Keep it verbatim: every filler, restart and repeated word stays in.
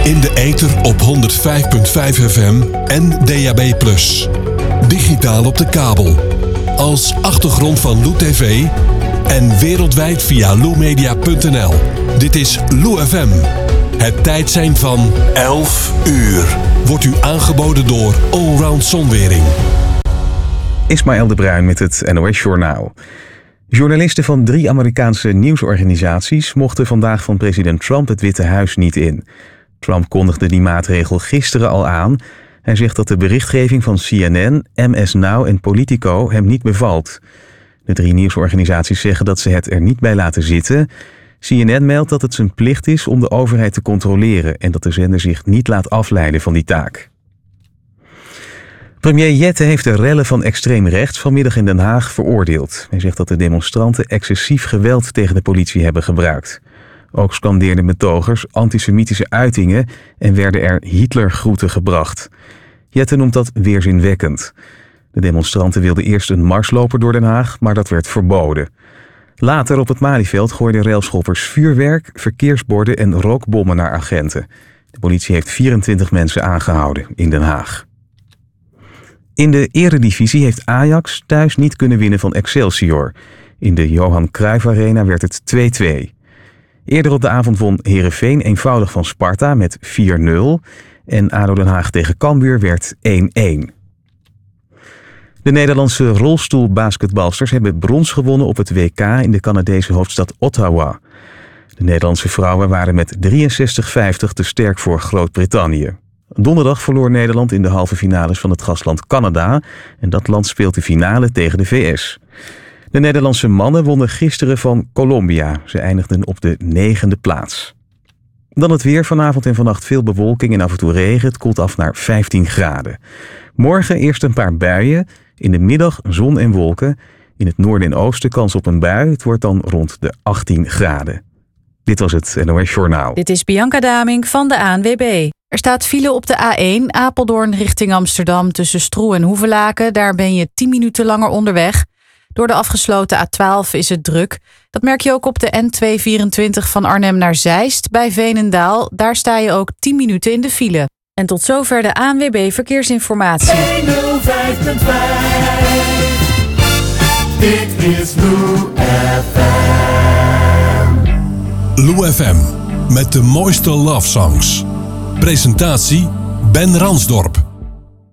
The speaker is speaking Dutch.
In de ether op honderd vijf komma vijf F M en D A B plus. Digitaal op de kabel. Als achtergrond van Lou T V en wereldwijd via lou media punt n l. Dit is Lou F M. Het tijdsein van elf uur. Wordt u aangeboden door Allround Zonwering. Ismaël de Bruin met het N O S Journaal. Journalisten van drie Amerikaanse nieuwsorganisaties mochten vandaag van president Trump het Witte Huis niet in. Trump kondigde die maatregel gisteren al aan. Hij zegt dat de berichtgeving van C N N, M S Now en Politico hem niet bevalt. De drie nieuwsorganisaties zeggen dat ze het er niet bij laten zitten. C N N meldt dat het zijn plicht is om de overheid te controleren en dat de zender zich niet laat afleiden van die taak. Premier Jette heeft de rellen van extreem rechts vanmiddag in Den Haag veroordeeld. Hij zegt dat de demonstranten excessief geweld tegen de politie hebben gebruikt. Ook scandeerden betogers antisemitische uitingen en werden er Hitlergroeten gebracht. Jette noemt dat weerzinwekkend. De demonstranten wilden eerst een mars lopen door Den Haag, maar dat werd verboden. Later op het Malieveld gooiden railschoppers vuurwerk, verkeersborden en rookbommen naar agenten. De politie heeft vierentwintig mensen aangehouden in Den Haag. In de eredivisie heeft Ajax thuis niet kunnen winnen van Excelsior. In de Johan Cruijff Arena werd het twee-twee. Eerder op de avond won Heerenveen eenvoudig van Sparta met vier nul. En A D O Den Haag tegen Cambuur werd één-één. De Nederlandse rolstoelbasketbalsters hebben brons gewonnen op het W K in de Canadese hoofdstad Ottawa. De Nederlandse vrouwen waren met drieënzestig vijftig te sterk voor Groot-Brittannië. Donderdag verloor Nederland in de halve finales van het gastland Canada en dat land speelt de finale tegen de V S. De Nederlandse mannen wonnen gisteren van Colombia. Ze eindigden op de negende plaats. Dan het weer. Vanavond en vannacht veel bewolking en af en toe regen. Het koelt af naar vijftien graden. Morgen eerst een paar buien. In de middag zon en wolken. In het noorden en oosten kans op een bui. Het wordt dan rond de achttien graden. Dit was het N O S Journaal. Dit is Bianca Daming van de A N W B. Er staat file op de A één Apeldoorn richting Amsterdam tussen Stroe en Hoevelaken. Daar ben je tien minuten langer onderweg. Door de afgesloten A twaalf is het druk. Dat merk je ook op de N tweehonderdvierentwintig van Arnhem naar Zeist bij Veenendaal. Daar sta je ook tien minuten in de file. En tot zover de A N W B Verkeersinformatie. honderdvijf komma vijf. Dit is Lou F M. Lou F M met de mooiste love songs. Presentatie Ben Ransdorp.